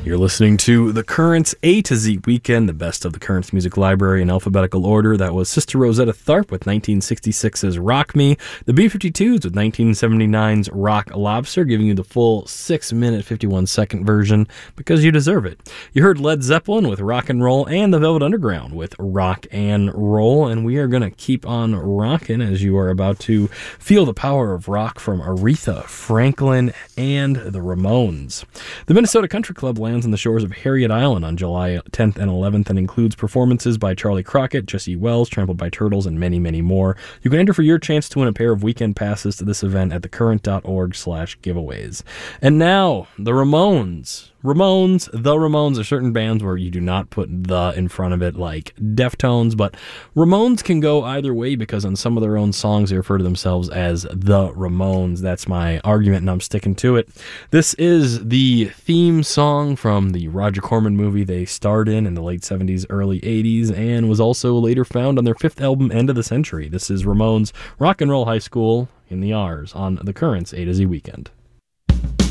You're listening to The Currents A to Z Weekend, the best of the Currents music library in alphabetical order. That was Sister Rosetta Tharpe with 1966's Rock Me, the B-52s with 1979's Rock Lobster, giving you the full 6-minute, 51-second version because you deserve it. You heard Led Zeppelin with Rock and Roll and the Velvet Underground with Rock and Roll, and we are going to keep on rocking as you are about to feel the power of rock from Aretha Franklin and the Ramones. The Minnesota Country Club lands on the shores of Harriet Island on July 10th and 11th and includes performances by Charlie Crockett, Jesse Wells, Trampled by Turtles, and many, many more. You can enter for your chance to win a pair of weekend passes to this event at thecurrent.org/giveaways. And now, the Ramones. The Ramones are certain bands where you do not put the in front of it, like Deftones, but Ramones can go either way because on some of their own songs they refer to themselves as the Ramones. That's my argument, and I'm sticking to it. This is the theme song from the Roger Corman movie they starred in the late 70s, early 80s, and was also later found on their fifth album, End of the Century. This is Ramones' Rock and Roll High School in the R's on the Currents A to Z Weekend.